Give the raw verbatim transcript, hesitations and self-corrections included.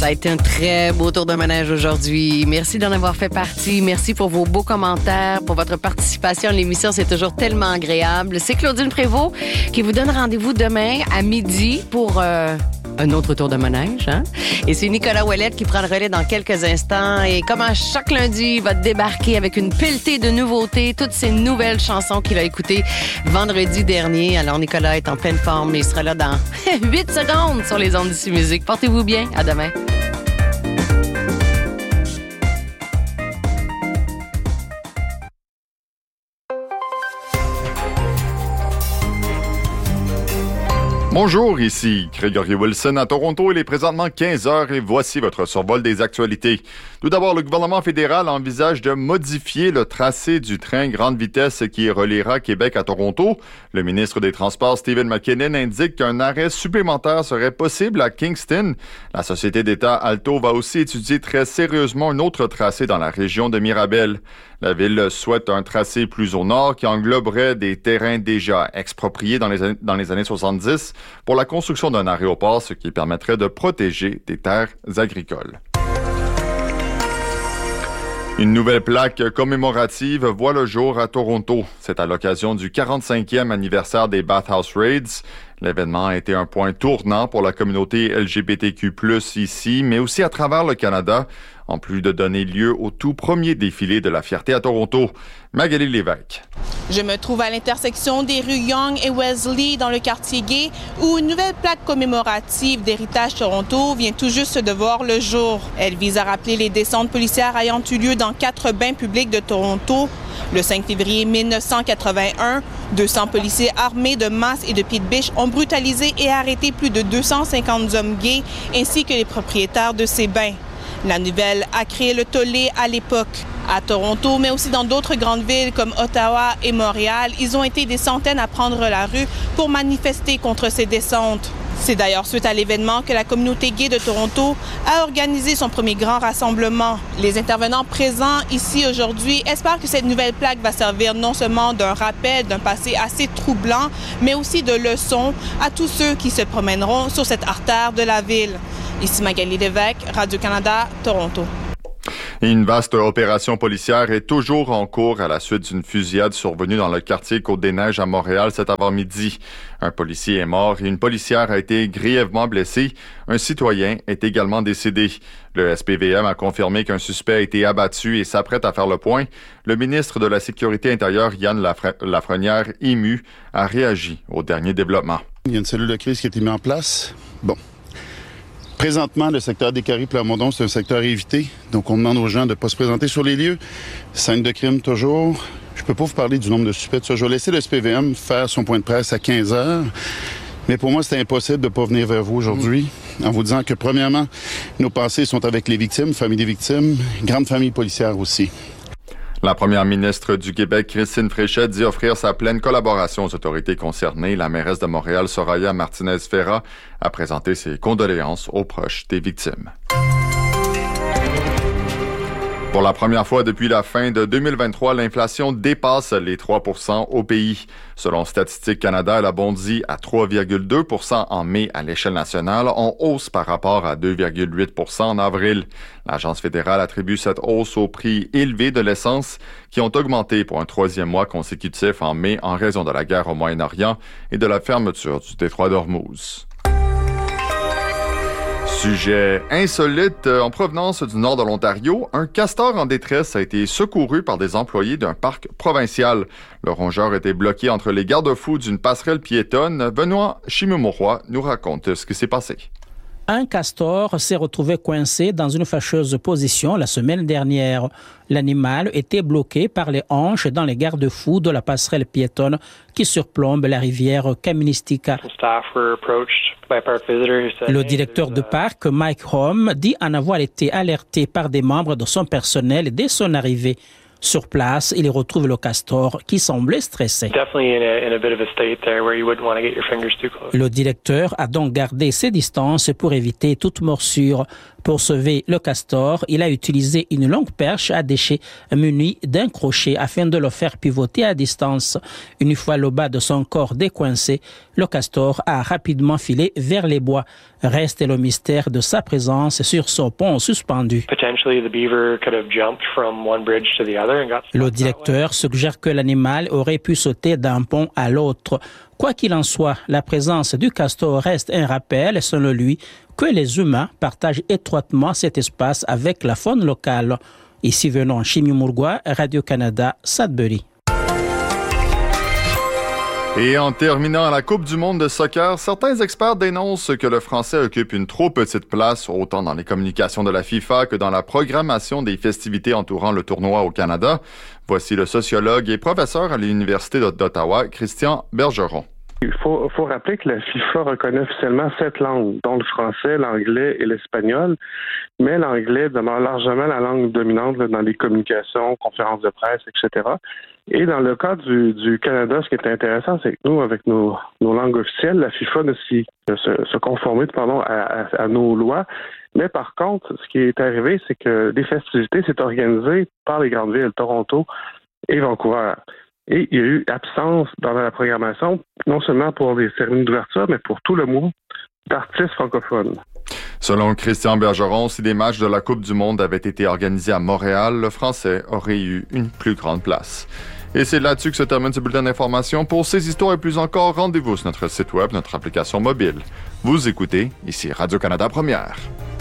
Ça a été un très beau tour de manège aujourd'hui. Merci d'en avoir fait partie. Merci pour vos beaux commentaires, pour votre participation à l'émission. C'est toujours tellement agréable. C'est Claudine Prévost qui vous donne rendez-vous demain à midi pour euh, un autre tour de manège. Hein? Et c'est Nicolas Ouellette qui prend le relais dans quelques instants. Et comme à chaque lundi, il va débarquer avec une pelletée de nouveautés, toutes ces nouvelles chansons qu'il a écoutées vendredi dernier. Alors, Nicolas est en pleine forme et il sera là dans huit secondes sur les ondes d'ici musique. Portez-vous bien. À demain. Bonjour, ici Gregory Wilson à Toronto. Il est présentement quinze heures et voici votre survol des actualités. Tout d'abord, le gouvernement fédéral envisage de modifier le tracé du train grande vitesse qui reliera Québec à Toronto. Le ministre des Transports, Stephen McKinnon, indique qu'un arrêt supplémentaire serait possible à Kingston. La société d'État Alto va aussi étudier très sérieusement un autre tracé dans la région de Mirabel. La ville souhaite un tracé plus au nord qui engloberait des terrains déjà expropriés dans les, années, dans les années soixante-dix pour la construction d'un aéroport, ce qui permettrait de protéger des terres agricoles. Une nouvelle plaque commémorative voit le jour à Toronto. C'est à l'occasion du quarante-cinquième anniversaire des Bathhouse Raids. L'événement a été un point tournant pour la communauté L G B T Q plus, ici, mais aussi à travers le Canada, en plus de donner lieu au tout premier défilé de la fierté à Toronto. Magali Lévesque. Je me trouve à l'intersection des rues Yonge et Wesley dans le quartier gay où une nouvelle plaque commémorative d'Héritage Toronto vient tout juste de voir le jour. Elle vise à rappeler les descentes policières ayant eu lieu dans quatre bains publics de Toronto. Le cinq février mille neuf cent quatre-vingt-un, deux cents policiers armés de masses et de pieds de biche ont brutalisé et arrêté plus de deux cent cinquante hommes gays ainsi que les propriétaires de ces bains. La nouvelle a créé le tollé à l'époque. À Toronto, mais aussi dans d'autres grandes villes comme Ottawa et Montréal, ils ont été des centaines à prendre la rue pour manifester contre ces descentes. C'est d'ailleurs suite à l'événement que la communauté gay de Toronto a organisé son premier grand rassemblement. Les intervenants présents ici aujourd'hui espèrent que cette nouvelle plaque va servir non seulement d'un rappel d'un passé assez troublant, mais aussi de leçon à tous ceux qui se promèneront sur cette artère de la ville. Ici Magali Lévesque, Radio-Canada, Toronto. Et une vaste opération policière est toujours en cours à la suite d'une fusillade survenue dans le quartier Côte-des-Neiges à Montréal cet avant-midi. Un policier est mort et une policière a été grièvement blessée. Un citoyen est également décédé. Le S P V M a confirmé qu'un suspect a été abattu et s'apprête à faire le point. Le ministre de la Sécurité intérieure, Yann Lafre- Lafrenière, ému, a réagi au dernier développement. Il y a une cellule de crise qui a été mise en place. Bon. Présentement, le secteur des Carrés-Plamondon, c'est un secteur à éviter. Donc, on demande aux gens de ne pas se présenter sur les lieux. Scène de crime, toujours. Je ne peux pas vous parler du nombre de suspects. Je vais laisser le S P V M faire son point de presse à quinze heures. Mais pour moi, c'est impossible de ne pas venir vers vous aujourd'hui en vous disant que, premièrement, nos pensées sont avec les victimes, famille des victimes, grande famille policière aussi. La première ministre du Québec, Christine Fréchette, dit offrir sa pleine collaboration aux autorités concernées. La mairesse de Montréal, Soraya Martinez-Ferrat, a présenté ses condoléances aux proches des victimes. Pour la première fois depuis la fin de deux mille vingt-trois, l'inflation dépasse les trois pour cent au pays. Selon Statistique Canada, elle a bondi à trois virgule deux pour cent en mai à l'échelle nationale, en hausse par rapport à deux virgule huit pour cent en avril. L'Agence fédérale attribue cette hausse au prix élevé de l'essence qui ont augmenté pour un troisième mois consécutif en mai en raison de la guerre au Moyen-Orient et de la fermeture du détroit d'Ormuz. Sujet insolite, en provenance du nord de l'Ontario, un castor en détresse a été secouru par des employés d'un parc provincial. Le rongeur était bloqué entre les garde-fous d'une passerelle piétonne. Benoît Chimemoroy nous raconte ce qui s'est passé. Un castor s'est retrouvé coincé dans une fâcheuse position la semaine dernière. L'animal était bloqué par les hanches dans les garde-fous de la passerelle piétonne qui surplombe la rivière Kaministika. Le directeur de parc, Mike Home, dit en avoir été alerté par des membres de son personnel dès son arrivée. Sur place, il y retrouve le castor qui semblait stressé. Le directeur a donc gardé ses distances pour éviter toute morsure. Pour sauver le castor, il a utilisé une longue perche à déchets munie d'un crochet afin de le faire pivoter à distance. Une fois le bas de son corps décoincé, le castor a rapidement filé vers les bois. Reste le mystère de sa présence sur ce pont suspendu. Le directeur suggère que l'animal aurait pu sauter d'un pont à l'autre. Quoi qu'il en soit, la présence du castor reste un rappel, selon lui, que les humains partagent étroitement cet espace avec la faune locale. Ici venons Chimimurgua, Radio-Canada, Sudbury. Et en terminant la Coupe du monde de soccer, certains experts dénoncent que le français occupe une trop petite place, autant dans les communications de la FIFA que dans la programmation des festivités entourant le tournoi au Canada. Voici le sociologue et professeur à l'Université d'Ottawa, Christian Bergeron. Il faut, faut rappeler que la FIFA reconnaît officiellement sept langues, dont le français, l'anglais et l'espagnol, mais l'anglais demeure largement la langue dominante là, dans les communications, conférences de presse, et cetera. Et dans le cas du, du Canada, ce qui est intéressant, c'est que nous, avec nos, nos langues officielles, la FIFA ne s'y, se, se conformer pardon, à, à, à nos lois. Mais par contre, ce qui est arrivé, c'est que les festivités s'est organisées par les grandes villes, Toronto et Vancouver. Et il y a eu absence dans la programmation, non seulement pour les cérémonies d'ouverture, mais pour tout le mois, d'artistes francophones. Selon Christian Bergeron, si des matchs de la Coupe du monde avaient été organisés à Montréal, le français aurait eu une plus grande place. Et c'est là-dessus que se termine ce bulletin d'information. Pour ces histoires et plus encore, rendez-vous sur notre site web, notre application mobile. Vous écoutez, ici Radio-Canada Première.